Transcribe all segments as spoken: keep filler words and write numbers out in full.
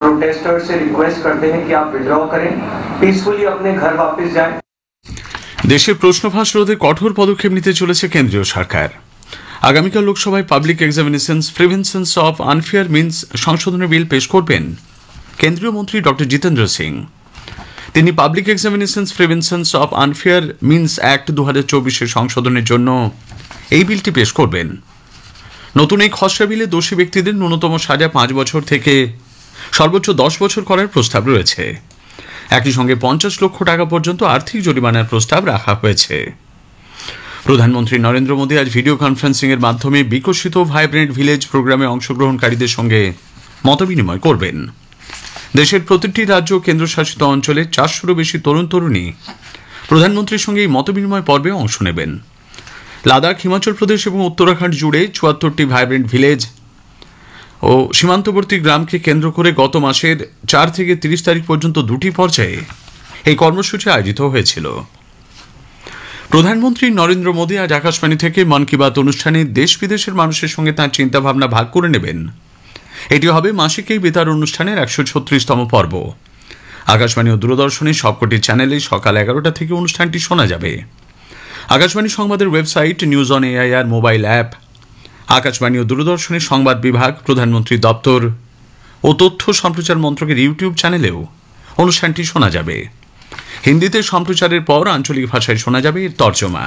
Protesters से request करते हैं कि आप विड्रॉ करें, पीसफुली अपने घर वापस जाएं। দেশের প্রশ্নফাঁস রোধে কঠোর পদক্ষেপ নিতে চলেছে কেন্দ্রীয় সরকার। আগামীকাল লোকসভায় public examinations প্রিভেনশনস of unfair means সংশোধনের বিল পেশ করবেন কেন্দ্রীয় মন্ত্রী ডক্টর জিতেন্দ্র সিং। তিনি public examinations প্রিভেনশনস of unfair means act দু হাজার চব্বিশের সংশোধনের জন্য এই বিলটি পেশ করবেন। নতুন এই খসড়া বিলে দোষী ব্যক্তিদের ন্যূনতম সাজা পাঁচ বছর থেকে সর্বোচ্চ দশ বছর করার প্রস্তাব রয়েছে। একই সঙ্গে পঞ্চাশ লক্ষ টাকা পর্যন্ত আর্থিক জরিমানার প্রস্তাব রাখা হয়েছে। প্রধানমন্ত্রী নরেন্দ্র মোদী আজ ভিডিও কনফারেন্সিং এর মাধ্যমে বিকশিত ভাইব্রেন্ট ভিলেজ প্রোগ্রামে অংশগ্রহণকারীদের সঙ্গে মতবিনিময় করবেন। দেশের প্রতিটি রাজ্য ও কেন্দ্রশাসিত অঞ্চলে চারশোরও বেশি তরুণ তরুণী প্রধানমন্ত্রীর সঙ্গে এই মতবিনিময় পর্বে অংশ নেবেন। লাদাখ, হিমাচল প্রদেশ এবং উত্তরাখণ্ড জুড়ে চুয়াত্তরটি ভাইব্রেন্ট ভিলেজ ও সীমান্তবর্তী গ্রামকে কেন্দ্র করে গত মাসের চার থেকে তিরিশ তারিখ পর্যন্ত দুটি পর্যায়ে এই কর্মসূচি আয়োজিত হয়েছিল। প্রধানমন্ত্রী নরেন্দ্র মোদী আজ আকাশবাণী থেকে মন কি বাত অনুষ্ঠানে দেশ বিদেশের মানুষের সঙ্গে তাঁর চিন্তাভাবনা ভাগ করে নেবেন। এটি হবে মাসিক এই বেতার অনুষ্ঠানের একশো ছত্রিশতম পর্ব। আকাশবাণী ও দূরদর্শনের সবকটি চ্যানেলে সকাল এগারোটা থেকে অনুষ্ঠানটি শোনা যাবে। আকাশবাণী সংবাদের website, news on AIR mobile app, Akashvani ও দূরদর্শনের সংবাদ বিভাগ, প্রধানমন্ত্রী দপ্তর ও তথ্য সম্প্রচার মন্ত্রকের ইউটিউব চ্যানেলেও অনুষ্ঠানটি শোনা যাবে। হিন্দিতে সম্প্রচারের পর আঞ্চলিক ভাষায় শোনা যাবে এর তর্জমা।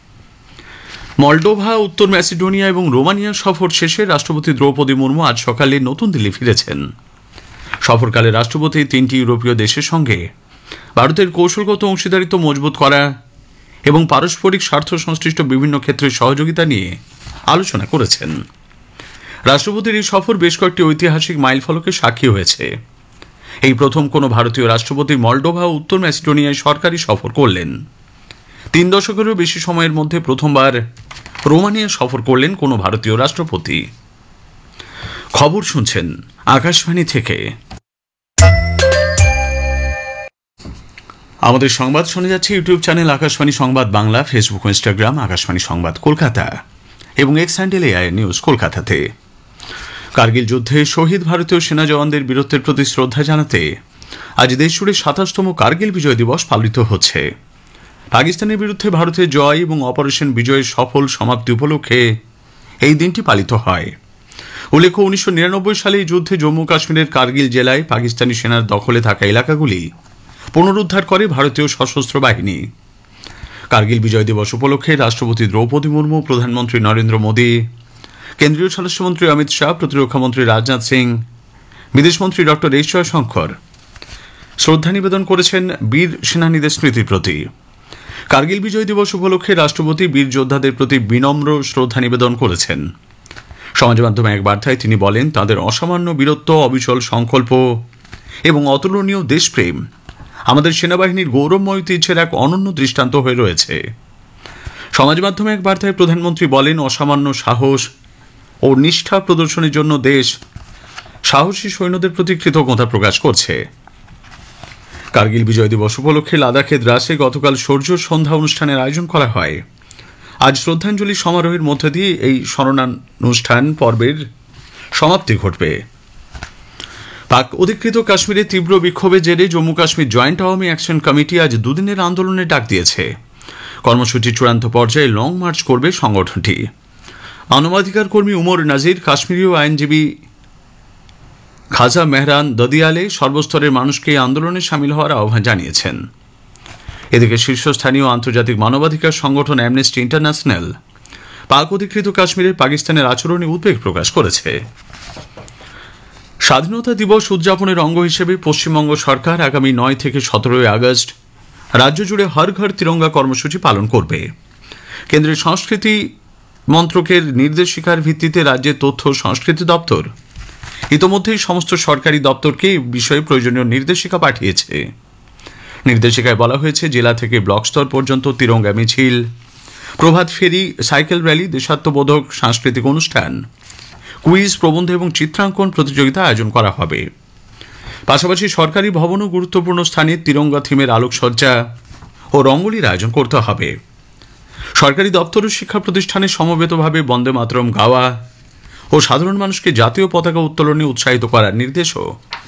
মলডোভা, উত্তর ম্যাসিডোনিয়া এবং রোমানিয়া সফর শেষে রাষ্ট্রপতি দ্রৌপদী মুর্মু আজ সকালে নতুন দিল্লি ফিরেছেন। সফরকালে রাষ্ট্রপতি তিনটি ইউরোপীয় দেশের সঙ্গে ভারতের কৌশলগত অংশীদারিত্ব মজবুত করা এবং পারস্পরিক স্বার্থ সংশ্লিষ্ট বিভিন্ন ক্ষেত্রে সহযোগিতা নিয়ে আলোচনা করেছেন। রাষ্ট্রপতির এই সফর বেশ কয়েকটি ঐতিহাসিক মাইলফলকের সাক্ষী হয়েছে। এই প্রথম কোনো ভারতীয় রাষ্ট্রপতি মলডোভা ও উত্তর ম্যাসিডোনিয়ায় সরকারি সফর করলেন। তিন দশকেরও বেশি সময়ের মধ্যে প্রথমবার রোমানিয়া সফর করলেন কোনো ভারতীয় রাষ্ট্রপতি। খবর শুনছেন আকাশবাণী থেকে। আমাদের সংবাদ শোনা যাচ্ছে ইউটিউব চ্যানেল আকাশবাণী সংবাদ বাংলা, ফেসবুক ও ইনস্টাগ্রাম আকাশবাণী সংবাদ কলকাতা এবং এক্স হ্যান্ডেল এআই নিউজ কলকাতাতে। কার্গিল যুদ্ধে শহীদ ভারতীয় সেনা জওয়ানদের বীরত্বের প্রতি শ্রদ্ধা জানাতে আজ দেশজুড়ে সাতাশতম কার্গিল বিজয় দিবস পালিত হচ্ছে। পাকিস্তানের বিরুদ্ধে ভারতের জয় এবং অপারেশন বিজয়ের সফল সমাপ্তি উপলক্ষে এই দিনটি পালিত হয়। উল্লেখ্য, উনিশশো নিরানব্বই সালে এই যুদ্ধে জম্মু কাশ্মীরের কার্গিল জেলায় পাকিস্তানি সেনার দখলে থাকা এলাকাগুলি পুনরুদ্ধার করে ভারতীয় সশস্ত্র বাহিনী। কার্গিল বিজয় দিবস উপলক্ষে রাষ্ট্রপতি দ্রৌপদী মুর্মু, প্রধানমন্ত্রী নরেন্দ্র মোদী, কেন্দ্রীয় স্বরাষ্ট্রমন্ত্রী অমিত শাহ, প্রতিরক্ষামন্ত্রী রাজনাথ সিং, বিদেশমন্ত্রী ডক্টর এস জয়শঙ্কর শ্রদ্ধা নিবেদন করেছেন বীর সেনানীদের স্মৃতির প্রতি। কার্গিল বিজয় দিবস উপলক্ষে রাষ্ট্রপতি বীর যোদ্ধাদের প্রতি বিনম্র শ্রদ্ধা নিবেদন করেছেন। সমাজ মাধ্যমে এক বার্তায় তিনি বলেন, তাদের অসামান্য বীরত্ব, অবিচল সংকল্প এবং অতুলনীয় দেশপ্রেম আমাদের সেনাবাহিনীর গৌরবময় ঐতিহ্যের এক অনন্য দৃষ্টান্ত হয়ে রয়েছে। সমাজ মাধ্যমে এক বার্তায় প্রধানমন্ত্রী বলেন, অসামান্য সাহস ও নিষ্ঠা প্রদর্শনের জন্য দেশ সাহসী সৈন্যদের প্রতি কৃতজ্ঞতা প্রকাশ করছে। কার্গিল বিজয় দিবস উপলক্ষে লাদাখের দ্রাসে গতকাল সূর্য সন্ধ্যা অনুষ্ঠানের আয়োজন করা হয়। আজ শ্রদ্ধাঞ্জলি সমারোহের মধ্য দিয়ে এই স্মরণানুষ্ঠান পর্বের সমাপ্তি ঘটবে। পাক অধিকৃত কাশ্মীরে তীব্র বিক্ষোভের জেরে Jammu Kashmir joint Awami action committee আজ দুদিনের আন্দোলনের ডাক দিয়েছে। কর্মসূচির চূড়ান্ত পর্যায়ে লং মার্চ করবে সংগঠনটি। মানবাধিকার কর্মী উমর নাজির, কাশ্মীরীয় আইনজীবী খাজা মেহরান দদিয়ালে সর্বস্তরের মানুষকে এই আন্দোলনে সামিল হওয়ার আহ্বান জানিয়েছেন। এদিকে শীর্ষস্থানীয় আন্তর্জাতিক মানবাধিকার সংগঠন অ্যামনেস্টি ইন্টারন্যাশনাল পাক অধিকৃত কাশ্মীরের পাকিস্তানের আচরণে উদ্বেগ প্রকাশ করেছে। স্বাধীনতা দিবস উদযাপনের অঙ্গ হিসেবে পশ্চিমবঙ্গ সরকার আগামী নয় থেকে সতেরোই আগস্ট রাজ্য জুড়ে হর ঘর তিরঙ্গা কর্মসূচি পালন করবে। কেন্দ্রের সংস্কৃতি মন্ত্রকের নির্দেশিকার ভিত্তিতে রাজ্যের তথ্য সংস্কৃতি দপ্তর ইতোমধ্যেই সমস্ত সরকারি দপ্তরকে এই বিষয়ে প্রয়োজনীয় নির্দেশিকা পাঠিয়েছে। নির্দেশিকায় বলা হয়েছে, জেলা থেকে ব্লক স্তর পর্যন্ত তিরঙ্গা মিছিল, প্রভাত ফেরি, সাইকেল র্যালি, দেশাত্মবোধক সাংস্কৃতিক অনুষ্ঠান, কুইজ, প্রবন্ধ এবং চিত্রাঙ্কন প্রতিযোগিতা আয়োজন করা হবে। পাশাপাশি সরকারি ভবন ও গুরুত্বপূর্ণ স্থানে তিরঙ্গা থিমের আলোকসজ্জা ও রঙ্গোলির আয়োজন করতে হবে। সরকারি দপ্তর ও শিক্ষা প্রতিষ্ঠানে সমবেতভাবে বন্দে মাতরম গাওয়া ও সাধারণ মানুষকে জাতীয় পতাকা উত্তোলনে উৎসাহিত করার নির্দেশও